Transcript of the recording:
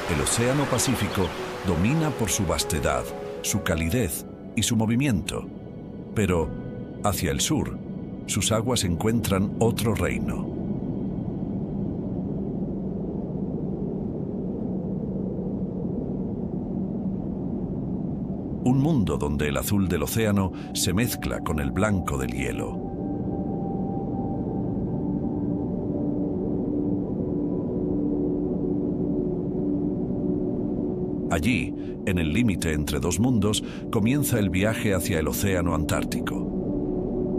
El Océano Pacífico domina por su vastedad, su calidez y su movimiento. Pero, hacia el sur, sus aguas encuentran otro reino. Un mundo donde el azul del océano se mezcla con el blanco del hielo. Allí, en el límite entre dos mundos, comienza el viaje hacia el océano Antártico.